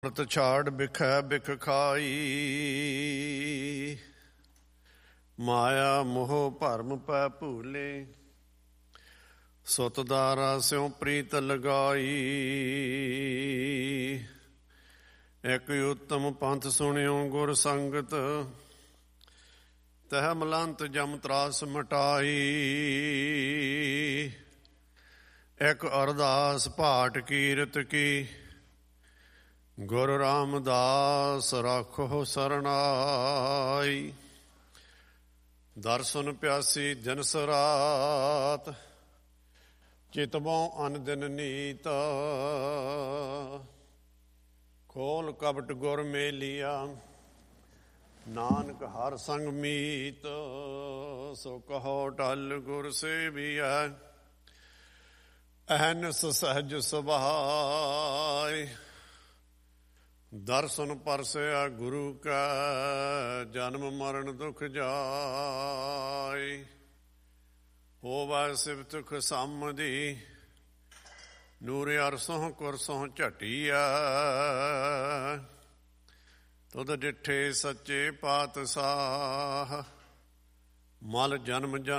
ਅੰਮ੍ਰਿਤ ਛਾੜ ਬਿਖੈ ਬਿਖ ਖਾਈ, ਮਾਇਆ ਮੋਹ ਭਰਮ ਪੈ ਭੂਲੇ। ਸੁਤ ਦਾਰਾ ਸਿਉ ਪ੍ਰੀਤ ਲਗਾਈ, ਇਕ ਉਤਮ ਪੰਥ ਸੁਣਿਓ ਗੁਰ ਸੰਗਤ। ਤਹ ਮਲੰਤ ਜਮ ਤਰਾਸ ਮਟਾਈ, ਇਕ ਅਰਦਾਸ ਭਾਟ ਕੀਰਤ ਕੀ। ਗੁਰੂ ਰਾਮਦਾਸ ਰਾਖੋ ਸਰਨਾਈ, ਦਰਸ਼ਨ ਪਿਆਸੀ ਦਿਨਸ ਰਾਤ। ਚਿਤਵੋਂ ਅਨ ਦਿਨ ਨੀਤ, ਖੋਲ ਕਪਟ ਗੁਰ ਮੇਲਿਆ। ਨਾਨਕ ਹਰ ਸੰਗ ਮੀਤ, ਸੋ ਕਹੋ ਟਲ ਗੁਰ ਸੇਵੀਐ। ਅਹਨਿਸ ਸਹਿਜ ਸੁਭਾਇ, ਦਰਸ਼ਨ ਪਰਸਿਆ ਗੁਰੂ ਕੈ। ਜਨਮ ਮਰਨ ਦੁਖ ਜਾਇ, ਹੋਵੈ ਸਿਵਤੁਖ ਸਾਮਦੀ। ਨੂਰ ਅਰਸੋਂ ਕੁਰਸੋਂ ਝਟੀਐ, ਤੁਧ ਡਿਠੇ ਸੱਚੇ ਪਾਤਸ਼ਾਹ। ਮਲ ਜਨਮ ਜਨਮ